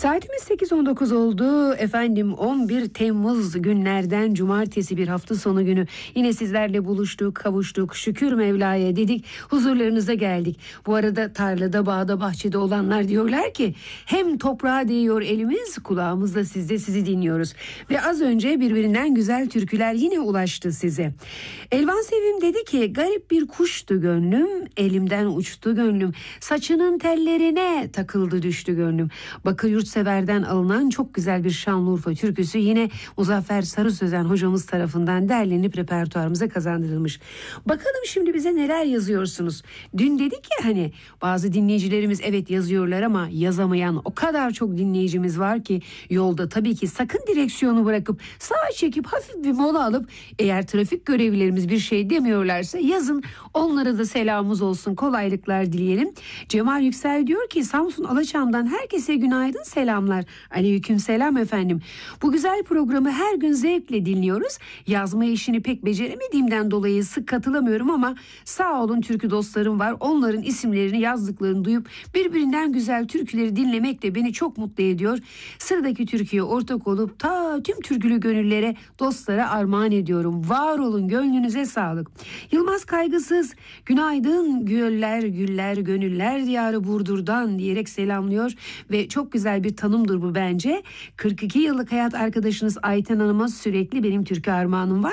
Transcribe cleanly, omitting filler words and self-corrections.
Saatimiz 8.19 oldu. Efendim 11 Temmuz günlerden cumartesi, bir hafta sonu günü. Yine sizlerle buluştuk, kavuştuk. Şükür Mevla'ya dedik. Huzurlarınıza geldik. Bu arada tarlada, bağda, bahçede olanlar diyorlar ki hem toprağa değiyor elimiz, kulağımız da sizde, sizi dinliyoruz. Ve az önce birbirinden güzel türküler yine ulaştı size. Elvan Sevim dedi ki garip bir kuştu gönlüm, elimden uçtu gönlüm. Saçının tellerine takıldı düştü gönlüm. Bakır Yurtsever'den alınan çok güzel bir Şanlıurfa türküsü yine Muzaffer Sarı Sözen hocamız tarafından derlenip repertuarımıza kazandırılmış. Bakalım şimdi bize neler yazıyorsunuz. Dün dedik ya hani bazı dinleyicilerimiz evet yazıyorlar ama yazamayan o kadar çok dinleyicimiz var ki yolda tabii ki sakın direksiyonu bırakıp sağa çekip hafif bir mola alıp eğer trafik görevlilerimiz bir şey demiyorlarsa yazın, onlara da selamımız olsun, kolaylıklar dileyelim. Cemal Yüksel diyor ki Samsun Alaçam'dan herkese günaydın, selamlar. Aleyküm selam efendim. Bu güzel programı her gün zevkle dinliyoruz. Yazma işini pek beceremediğimden dolayı sık katılamıyorum ama sağ olun türkü dostlarım var. Onların isimlerini, yazdıklarını duyup birbirinden güzel türküleri dinlemek de beni çok mutlu ediyor. Sıradaki türküye ortak olup ta tüm türkülü gönüllere, dostlara armağan ediyorum. Var olun, gönlünüze sağlık. Yılmaz Kaygısız günaydın güller güller gönüller diyarı Burdur'dan diyerek selamlıyor ve çok güzel bir tanımdır bu bence. 42 yıllık hayat arkadaşınız Ayten Hanım'a sürekli benim türkü armağanım var.